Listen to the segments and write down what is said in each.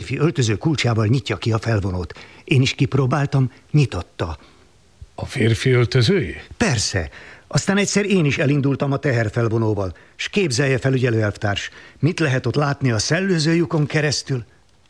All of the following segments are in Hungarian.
férfi öltöző kulcsával nyitja ki a felvonót. Én is kipróbáltam, nyitotta. A férfi öltözőjé? Persze. Aztán egyszer én is elindultam a teherfelvonóval. S képzelje, felügyelő elvtárs, mit lehet ott látni a szellőzőjukon keresztül?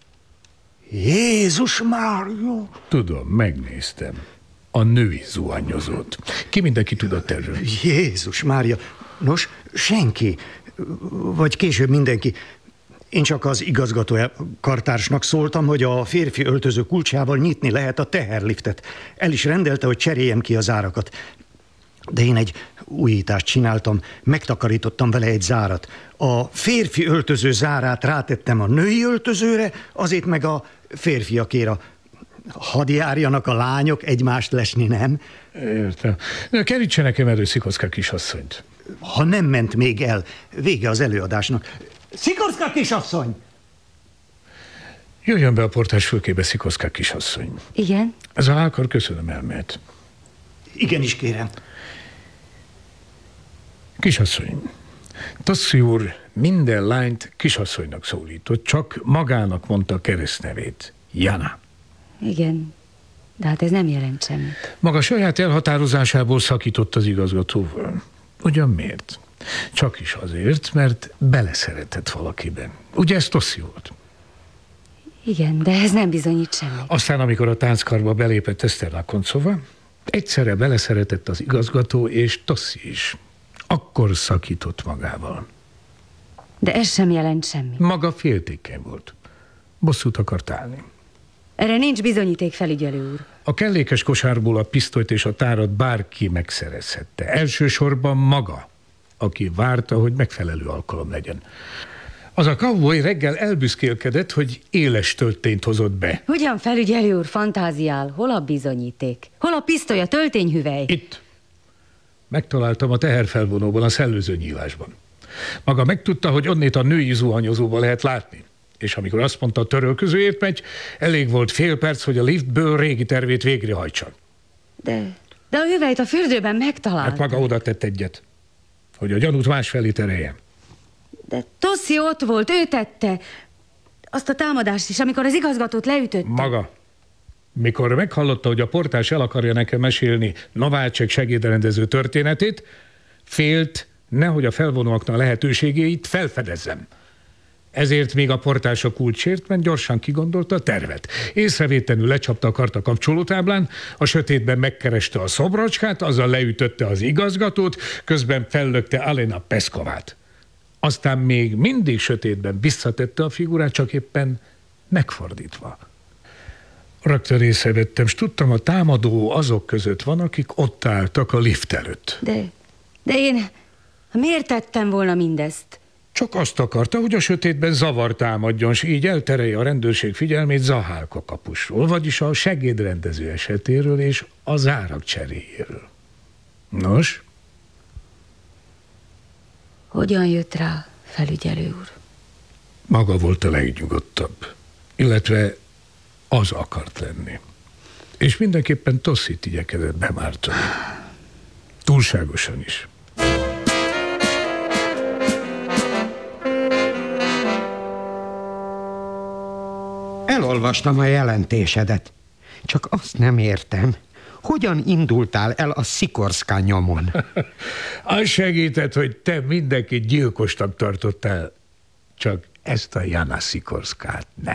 Jézus Mária! Tudom, megnéztem. A női zuhanyozót. Ki mindenki tudott erről? Jézus Mária! Nos, senki. Vagy később mindenki. Én csak az igazgató kartársnak szóltam, hogy a férfi öltöző kulcsával nyitni lehet a teherliftet. El is rendelte, hogy cseréljem ki az árakat. De én egy újítást csináltam, megtakarítottam vele egy zárat. A férfi öltöző zárát rátettem a női öltözőre, azért meg a férfiakéra. Hadd járjanak a lányok egymást lesni, nem? Értem. Kerítse nekem elő Szikorszka kisasszonyt. Ha nem ment még el, vége az előadásnak. Szikorszka kisasszony! Jöjjön be a portás fülkébe, Szikorszka kisasszony. Igen? Ez a Hákor, köszönöm, elmehet. Igenis, kérem. Kisasszony, Tosszi úr minden lányt kisasszonynak szólított, csak magának mondta a keresztnevét. Jana. Igen, de hát ez nem jelent semmit. Maga saját elhatározásából szakított az igazgatóval. Ugyan miért? Csak is azért, mert beleszeretett valakiben. Ugye ez Tosszi volt? Igen, de ez nem bizonyít semmit. Aztán, amikor a tánckarba belépett Eszter Lakoncova, egyszerre beleszeretett az igazgató és Tosszi is. Akkor szakított magával. De ez sem jelent semmit. Maga féltékeny volt. Bosszút akart állni. Erre nincs bizonyíték, felügyelő úr. A kellékes kosárból a pisztolyt és a tárat bárki megszerezhette. Elsősorban maga, aki várta, hogy megfelelő alkalom legyen. Az a cowboy reggel elbüszkélkedett, hogy éles töltényt hozott be. Hogyan, felügyelő úr, fantáziál? Hol a bizonyíték? Hol a pisztoly, a töltényhüvely? Itt. Megtaláltam a teherfelvonóban, a szellőzőnyílásban. Maga megtudta, hogy onnét a női zuhanyozóba lehet látni. És amikor azt mondta, a törölközőért megy, elég volt fél perc, hogy a liftből régi tervét végrehajtsa. De a hüvelyt a fürdőben megtalálta. Hát maga oda tett egyet, hogy a gyanút másfelé tereljen. De Tosszi ott volt, ő tette. Azt a támadást is, amikor az igazgatót leütötte. Maga. Mikor meghallotta, hogy a portás el akarja nekem mesélni Novácsek segédrendező történetét, félt, nehogy a felvonóaknak lehetőségeit felfedezzem. Ezért még a portás a kulcsért, mert gyorsan kigondolta a tervet. Észrevétlenül lecsapta a kart a kapcsolótáblán, a sötétben megkereste a szobrocskát, azzal leütötte az igazgatót, közben fellökte Alena Peskovát. Aztán még mindig sötétben visszatette a figurát, csak éppen megfordítva. Rögtön észrevettem, s tudtam, a támadó azok között van, akik ott álltak a lift előtt. De én miért tettem volna mindezt? Csak azt akarta, hogy a sötétben zavar támadjon, s így elterelje a rendőrség figyelmét Zahálka kapusról, vagyis a segédrendező esetéről és az árak cseréjéről. Nos? Hogyan jött rá, felügyelő úr? Maga volt a legnyugodtabb, illetve az akart lenni. És mindenképpen Tosszit igyekezett bemártani. Túlságosan is. Elolvastam a jelentésedet. Csak azt nem értem, hogyan indultál el a Szikorszka nyomon? Az segített, hogy te mindenkit gyilkosnak tartottál, csak ezt a Jana Szikorszkát nem.